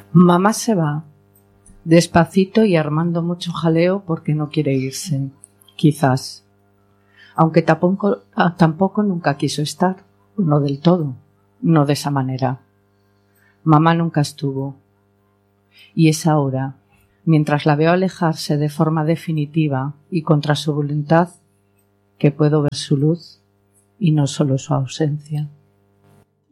Mamá se va, despacito y armando mucho jaleo porque no quiere irse, quizás. Aunque tampoco nunca quiso estar, no del todo, no de esa manera. Mamá nunca estuvo. Y es ahora, mientras la veo alejarse de forma definitiva y contra su voluntad, que puedo ver su luz y no solo su ausencia.